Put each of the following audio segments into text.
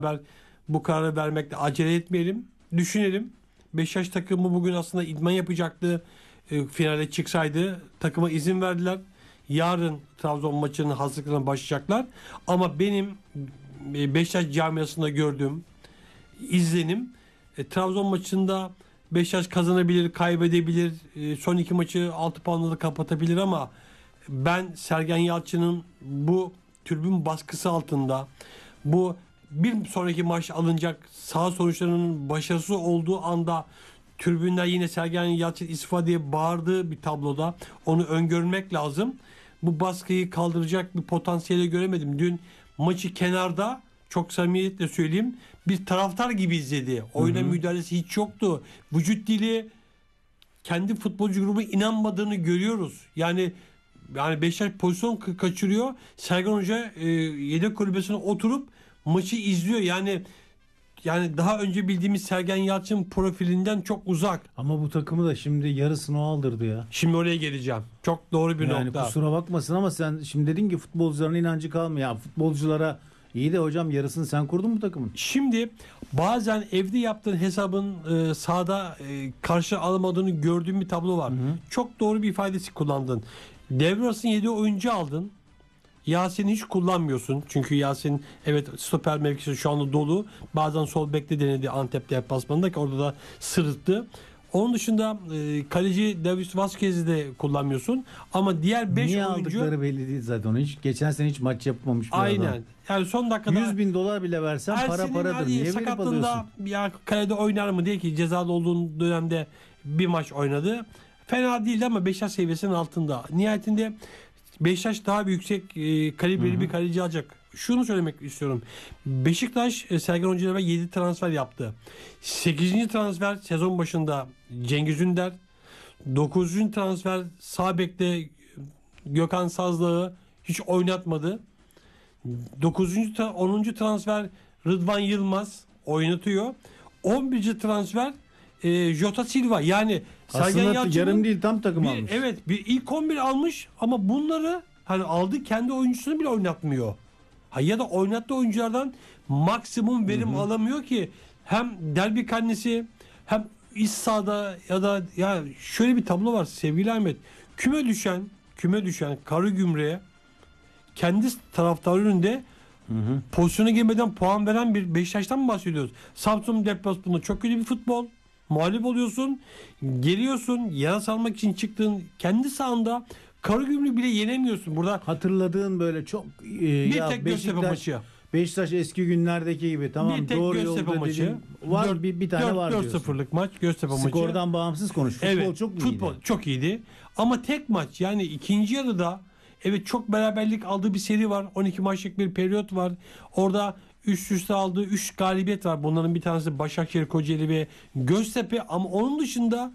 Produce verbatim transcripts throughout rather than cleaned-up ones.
beraber bu kararı vermekle acele etmeyelim. Düşünelim. Beşiktaş takımı bugün aslında idman yapacaktı. E, finale çıksaydı takıma izin verdiler. Yarın Trabzon maçının hazırlıklarına başlayacaklar. Ama benim e, Beşiktaş camiasında gördüğüm izlenim e, Trabzon maçında Beşiktaş kazanabilir, kaybedebilir. E, son iki maçı altı puanla da kapatabilir ama ben Sergen Yalçın'ın bu tribün baskısı altında bu bir sonraki maç alınacak saha sonuçlarının başarısız olduğu anda tribünler yine Sergen Yalçın istifa diye bağırdığı bir tabloda onu öngörmek lazım. Bu baskıyı kaldıracak bir potansiyeli göremedim. Dün maçı kenarda çok samimiyetle söyleyeyim bir taraftar gibi izledi. Oyuna hı hı. müdahalesi hiç yoktu. Vücut dili kendi futbolcu grubu inanmadığını görüyoruz. Yani yani Beşiktaş pozisyon kaçırıyor. Sergen Hoca e, yedek kulübesine oturup maçı izliyor. Yani yani daha önce bildiğimiz Sergen Yalçın profilinden çok uzak. Ama bu takımı da şimdi yarısını o aldırdı ya. Şimdi oraya geleceğim. Çok doğru bir yani nokta. Yani kusura bakmasın ama sen şimdi dedin ki futbolcuların inancı kalmıyor. Ya futbolculara iyi de hocam yarısını sen kurdun mu takımın? Şimdi bazen evde yaptığın hesabın e, sahada e, karşı alamadığını gördüğüm bir tablo var. Hı hı. Çok doğru bir ifadesi kullandın. Devre arasında yedi oyuncu aldın. Yasin'i hiç kullanmıyorsun. Çünkü Yasin evet stoper mevkisi şu anda dolu. Bazen sol bekte denedi Antep deplasmanında ki orada da sırıttı. Onun dışında e, kaleci Davis Vazquez'i de kullanmıyorsun. Ama diğer beş oyuncu... Niye aldıkları belli değil zaten. Onu hiç, geçen sene hiç maç yapmamış bir aynen. adam. Yani son dakikada... yüz bin dolar bile versen para paradır. Niye verip alıyorsun? Ya kalede oynar mı diye ki cezalı olduğun dönemde bir maç oynadı. Fena değildi ama Beşiktaş seviyesinin altında. Nihayetinde Beşiktaş daha bir yüksek e, kalibreli bir kaleci alacak. Şunu söylemek istiyorum. Beşiktaş e, Sergen Hoca'yla yedi transfer yaptı. sekizinci transfer sezon başında Cengiz Ünder. dokuzuncu transfer sağ bekte Gökhan Sazlak'ı hiç oynatmadı. dokuzuncu onuncu transfer Rıdvan Yılmaz oynatıyor. on birinci transfer e, Jota Silva. Yani Sergen Yalçın yarım değil tam takım bir, almış. Evet, bir ilk on bir almış ama bunları hani aldı kendi oyuncusunu bile oynatmıyor. Ha, ya da oynattığı oyunculardan maksimum verim hı hı. alamıyor ki hem derbi karnesi hem iç sahada ya da ya şöyle bir tablo var sevgili Ahmet. Küme düşen, küme düşen Karagümrük'e kendi taraftarı önünde hı hı. pozisyona girmeden puan veren bir Beşiktaş'tan mı bahsediyoruz? Samsun deplasmanında çok kötü bir futbol. Mağlup oluyorsun. Geliyorsun. Yara salmak için çıktığın kendi sahanda Karagümrük'ü bile yenemiyorsun. Burada hatırladığın böyle çok e, bir ya tek Göztepe maçı. Beşiktaş eski günlerdeki gibi tamam bir tek doğru Göztepe yolda maçı. dediğin, var dört, bir, bir tane dört, var dört diyorsun. sıfırlık maç Göztepe maçı. Skordan bağımsız konuş. Futbol evet, çok iyiydi. Futbol çok iyiydi. Ama tek maç yani ikinci yarıda evet çok beraberlik aldığı bir seri var. on iki maçlık bir periyot var. Orada üst üste aldığı üç galibiyet var. Bunların bir tanesi Başakşehir, Kocaeli ve Göztepe. Ama onun dışında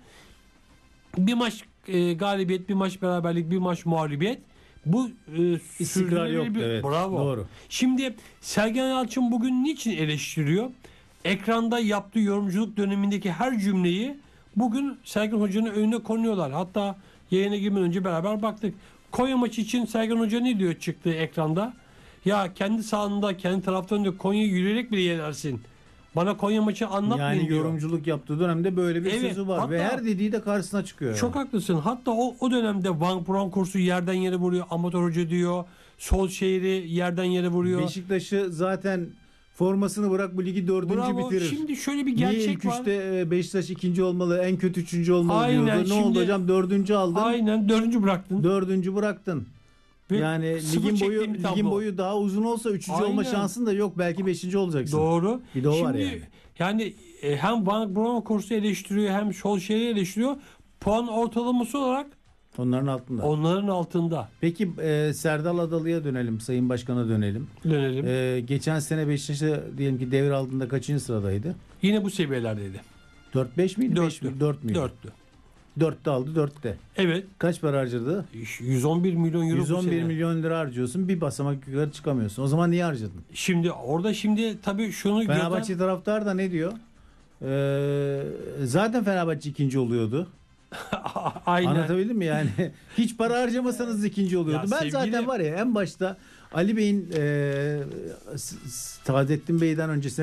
bir maç e, galibiyet, bir maç beraberlik, bir maç mağlubiyet. Bu e, istikrar yok. Bir... Evet, bravo. Doğru. Şimdi Sergen Yalçın bugün niçin eleştiriyor? Ekranda yaptığı yorumculuk dönemindeki her cümleyi bugün Sergen Hoca'nın önüne konuyorlar. Hatta yayına girmeden önce beraber baktık. Konya maçı için Sergen Hoca ne diyor çıktığı ekranda? Ya kendi sahanda, kendi taraftarında Konya yürüyerek bile yenersin. Bana Konya maçı anlatmayın yani diyor. yorumculuk yaptığı dönemde böyle bir evet, sözü var. hatta, ve her dediği de karşısına çıkıyor. Çok yani. haklısın. Hatta o, o dönemde Van Bronckhorst'u yerden yere vuruyor. Amatör hoca diyor. Solskjaer'i yerden yere vuruyor. Beşiktaş'ı zaten formasını bırak bu ligi dördüncü Bravo. bitirir. Şimdi şöyle bir gerçek Niye ilk var. Üçte Beşiktaş ikinci olmalı, en kötü üçüncü olmalı aynen, diyordu. Ne şimdi, oldu hocam? Dördüncü aldın. Aynen dördüncü bıraktın. Dördüncü bıraktın. Ve yani ligin boyu ligin boyu daha uzun olsa üçüncü aynen. olma şansın da yok. Belki beşinci olacaksın. Doğru. Bir de o Şimdi, var yani. Yani e, hem Van Bronckhorst'u eleştiriyor hem Solskjaer'i eleştiriyor. Puan ortalaması olarak onların altında. Onların altında. Peki e, Serdal Adalı'ya dönelim. Sayın Başkan'a dönelim. Dönelim. E, geçen sene Beşiktaş'a diyelim ki devre aldığında kaçıncı sıradaydı? Yine bu seviyelerdeydi. dört beş miydi? beş mi? dört müydü? dörttü. dörtte aldı dörtte. Evet. Kaç para harcadı? yüz on bir milyon euro yüz on bir milyon lira harcıyorsun. Bir basamak yukarı çıkamıyorsun. O zaman niye harcadın? Şimdi orada şimdi tabii şunu Fenerbahçe gören... taraftar da ne diyor? Ee, zaten Fenerbahçe ikinci oluyordu. Aynen. Anlatabildim mi yani? Hiç para harcamasanız ikinci oluyordu. Ya ben sevgili... zaten var ya en başta Ali Bey'in e, Saadettin Bey'den öncesine